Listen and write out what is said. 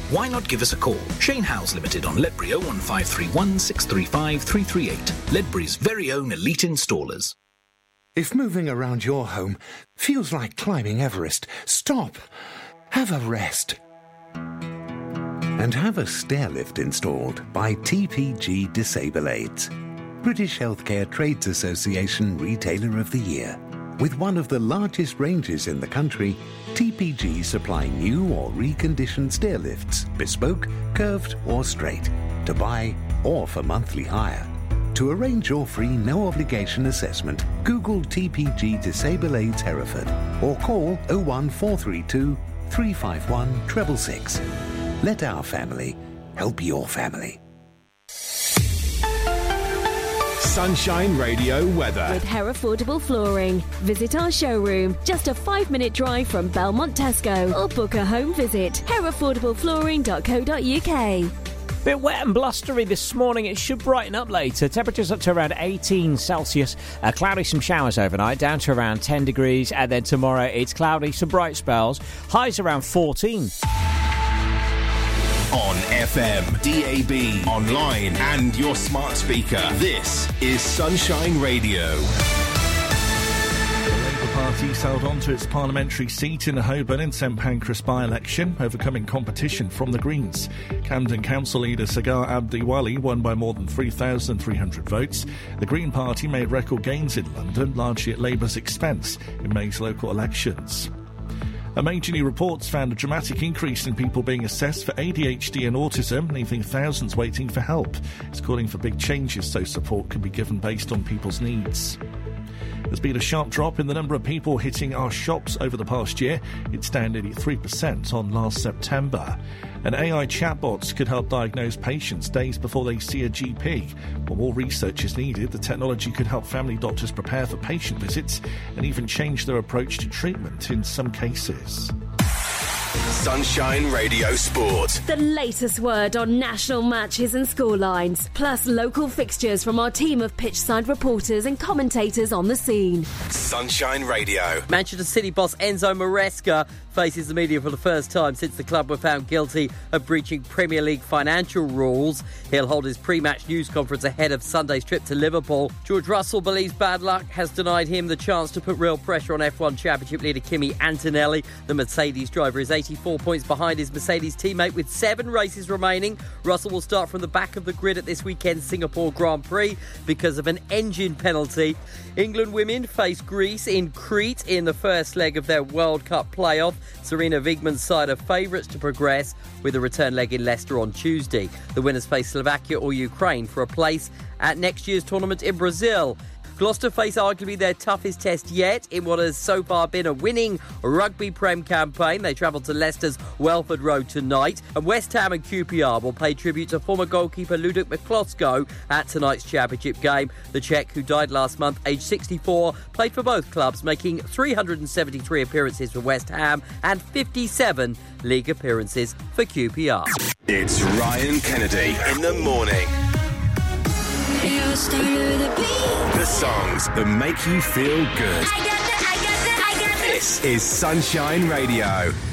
Why not give us a call? Shane Howes Limited on Ledbury 01531 635 338. Ledbury's very own elite installers. If moving around your home feels like climbing Everest, stop. Have a rest. And have a stair lift installed by TPG Disable Aids, British Healthcare Trades Association Retailer of the Year. With one of the largest ranges in the country, TPG supply new or reconditioned stair lifts, bespoke, curved or straight, to buy or for monthly hire. To arrange your free no-obligation assessment, Google TPG Disable Aids Hereford or call 01432 351 666. Let our family help your family. Sunshine Radio weather. With Herefordable Flooring. Visit our showroom, just a 5-minute drive from Belmont Tesco, or book a home visit. Herefordablepflooring.co.uk. Bit wet and blustery this morning. It should brighten up later. Temperatures up to around 18 Celsius. Cloudy, some showers overnight, down to around 10 degrees. And then tomorrow it's cloudy, some bright spells. Highs around 14. On FM, DAB, online and your smart speaker. This is Sunshine Radio. The Labour Party held on to its parliamentary seat in the Holborn and St Pancras by-election, overcoming competition from the Greens. Camden Council leader Sagar Abdiwali won by more than 3,300 votes. The Green Party made record gains in London, largely at Labour's expense, in May's local elections. A major new report found a dramatic increase in people being assessed for ADHD and autism, leaving thousands waiting for help. It's calling for big changes so support can be given based on people's needs. There's been a sharp drop in the number of people hitting our shops over the past year. It's down nearly 3% on last September. And AI chatbots could help diagnose patients days before they see a GP. While more research is needed, the technology could help family doctors prepare for patient visits and even change their approach to treatment in some cases. Sunshine Radio Sport. The latest word on national matches and scorelines, plus local fixtures from our team of pitchside reporters and commentators on the scene. Sunshine Radio. Manchester City boss Enzo Maresca faces the media for the first time since the club were found guilty of breaching Premier League financial rules. He'll hold his pre-match news conference ahead of Sunday's trip to Liverpool. George Russell believes bad luck has denied him the chance to put real pressure on F1 Championship leader Kimi Antonelli. The Mercedes driver is 84 points behind his Mercedes teammate with 7 races remaining. Russell will start from the back of the grid at this weekend's Singapore Grand Prix because of an engine penalty. England women face Greece in Crete in the first leg of their World Cup playoff. Serena Wigman's side are favourites to progress with a return leg in Leicester on Tuesday. The winners face Slovakia or Ukraine for a place at next year's tournament in Brazil. Gloucester face arguably their toughest test yet in what has so far been a winning Rugby Prem campaign. They travel to Leicester's Welford Road tonight. And West Ham and QPR will pay tribute to former goalkeeper Ludek Miklosko at tonight's championship game. The Czech, who died last month, aged 64, played for both clubs, making 373 appearances for West Ham and 57 league appearances for QPR. It's Ryan Kennedy in the morning. The songs that make you feel good. This is Sunshine Radio.